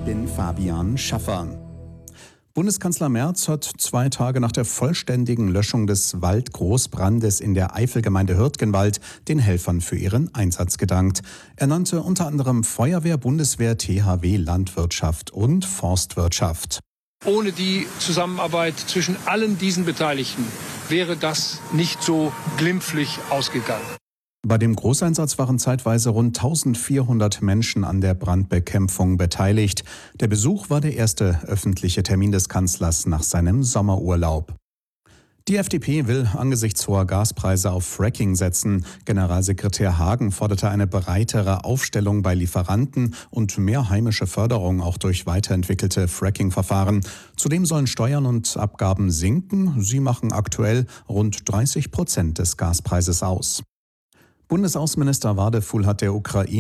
bin Fabian Schaffer. Bundeskanzler Merz hat 2 Tage nach der vollständigen Löschung des Waldgroßbrandes in der Eifelgemeinde Hürtgenwald den Helfern für ihren Einsatz gedankt. Er nannte unter anderem Feuerwehr, Bundeswehr, THW, Landwirtschaft und Forstwirtschaft. Ohne die Zusammenarbeit zwischen allen diesen Beteiligten wäre das nicht so glimpflich ausgegangen. Bei dem Großeinsatz waren zeitweise rund 1400 Menschen an der Brandbekämpfung beteiligt. Der Besuch war der erste öffentliche Termin des Kanzlers nach seinem Sommerurlaub. Die FDP will angesichts hoher Gaspreise auf Fracking setzen. Generalsekretär Hagen forderte eine breitere Aufstellung bei Lieferanten und mehr heimische Förderung auch durch weiterentwickelte Fracking-Verfahren. Zudem sollen Steuern und Abgaben sinken. Sie machen aktuell rund 30% des Gaspreises aus. Bundesaußenminister Wadefuhl hat der Ukraine